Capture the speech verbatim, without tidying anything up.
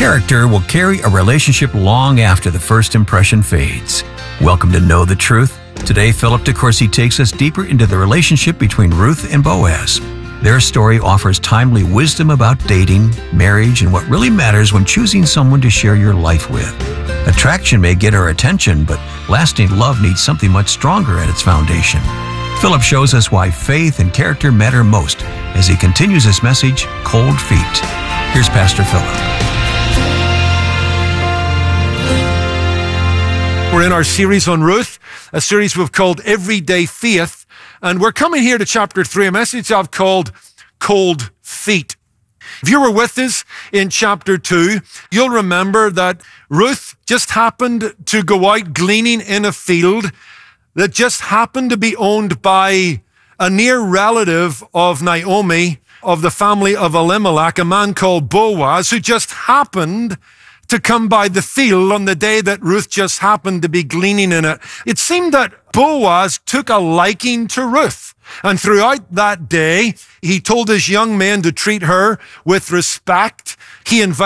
Character will carry a relationship long after the first impression fades. Welcome to Know the Truth. Today, Philip DeCourcy takes us deeper into the relationship between Ruth and Boaz. Their story offers timely wisdom about dating, marriage, and what really matters when choosing someone to share your life with. Attraction may get our attention, but lasting love needs something much stronger at its foundation. Philip shows us why faith and character matter most as he continues his message, Cold Feet. Here's Pastor Philip. We're in our series on Ruth, a series we've called Everyday Faith, and we're coming here to chapter three, a message I've called Cold Feet. If you were with us in chapter two, you'll remember that Ruth just happened to go out gleaning in a field that just happened to be owned by a near relative of Naomi, of the family of Elimelech, a man called Boaz, who just happened to come by the field on the day that Ruth just happened to be gleaning in it. It seemed that Boaz took a liking to Ruth. And throughout that day, he told his young men to treat her with respect. He invited